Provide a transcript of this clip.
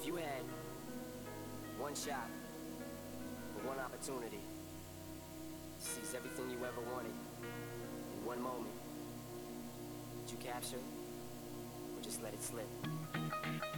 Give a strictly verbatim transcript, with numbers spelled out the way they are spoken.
If you had one shot, or one opportunity to seize everything you ever wanted in one moment, would you capture it or just let it slip?